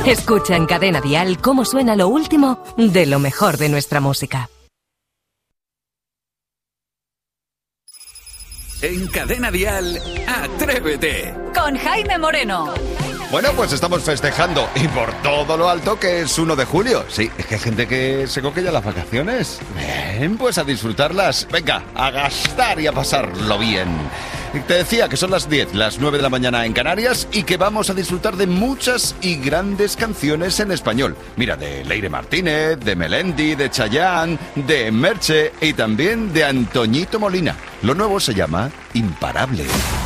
Escucha en Cadena Dial cómo suena lo último de lo mejor de nuestra música. En Cadena Dial, Atrévete. Con Jaime Moreno. Bueno, pues estamos festejando y por todo lo alto que es 1 de julio. Sí, es que hay gente que se coge ya las vacaciones. Ven, pues a disfrutarlas. Venga, a gastar y a pasarlo bien. Te decía que son las 10, las 9 de la mañana en Canarias y que vamos a disfrutar de muchas y grandes canciones en español. Mira, de Leire Martínez, de Melendi, de Chayanne, de Merche y también de Antoñito Molina. Lo nuevo se llama Imparable.